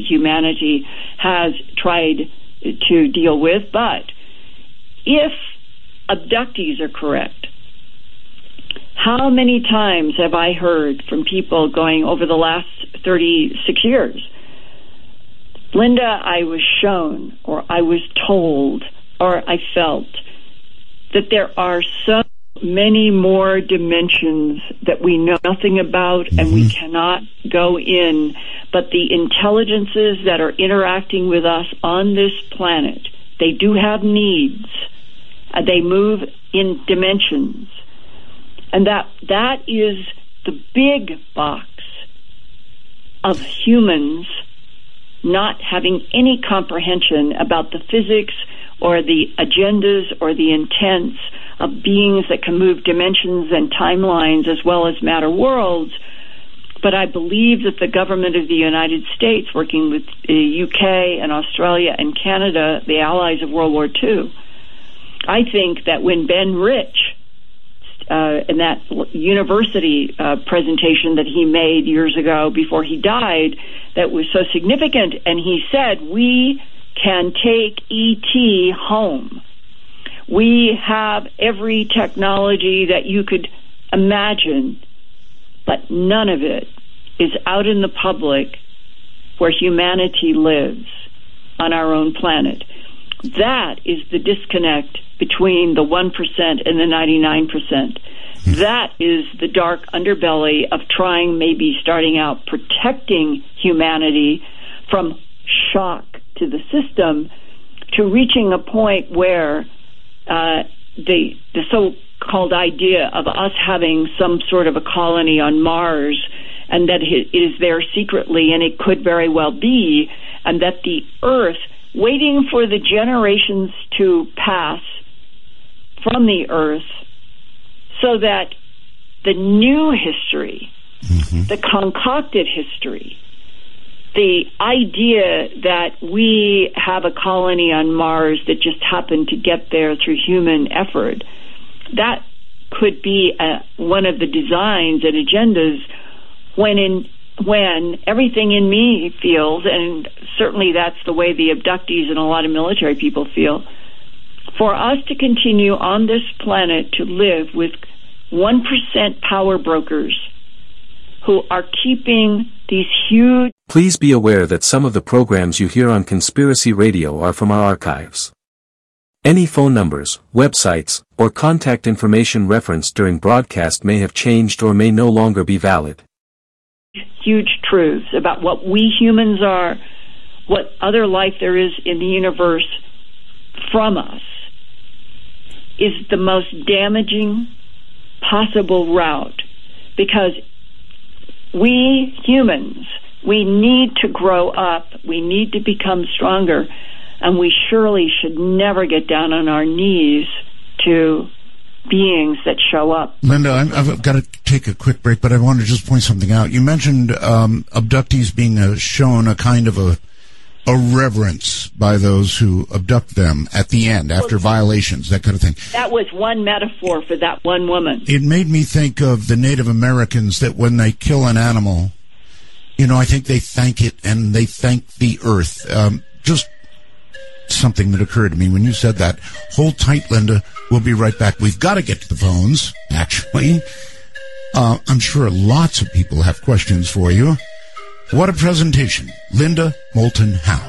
humanity has tried to deal with. But if abductees are correct, how many times have I heard from people going over the last 36 years, Linda, I was shown, or I was told, or I felt that there are so many more dimensions that we know nothing about and we cannot go in, but the intelligences that are interacting with us on this planet, they do have needs. They move in dimensions. And that is the big box of humans not having any comprehension about the physics or the agendas or the intents of beings that can move dimensions and timelines as well as matter worlds. But I believe that the government of the United States, working with the UK and Australia and Canada, the allies of World War II, I think that when Ben Rich, in that university presentation that he made years ago before he died, that was so significant, and he said, we can take ET home. We have every technology that you could imagine, but none of it is out in the public where humanity lives on our own planet. That is the disconnect between the 1% and the 99%. That is the dark underbelly of trying, maybe starting out protecting humanity from shock to the system, to reaching a point where the so-called idea of us having some sort of a colony on Mars, and that it is there secretly, and it could very well be, and that the Earth, waiting for the generations to pass from the Earth, so that the new history, the concocted history, the idea that we have a colony on Mars that just happened to get there through human effort, that could be one of the designs and agendas when everything in me feels, and certainly that's the way the abductees and a lot of military people feel, for us to continue on this planet to live with 1% power brokers who are keeping these huge... Please be aware that some of the programs you hear on Conspiracy Radio are from our archives. Any phone numbers, websites, or contact information referenced during broadcast may have changed or may no longer be valid. Huge truths about what we humans are, what other life there is in the universe from us, is the most damaging possible route, because we humans, we need to grow up, we need to become stronger, and we surely should never get down on our knees to beings that show up. Linda, I've got to take a quick break, but I want to just point something out. You mentioned abductees being shown a kind of a reverence by those who abduct them at the end, after violations, that kind of thing. That was one metaphor for that one woman. It made me think of the Native Americans, that when they kill an animal, I think they thank it and they thank the earth. Just something that occurred to me when you said that. Hold tight, Linda. We'll be right back. We've got to get to the phones, actually. I'm sure lots of people have questions for you. What a presentation. Linda Moulton Howe.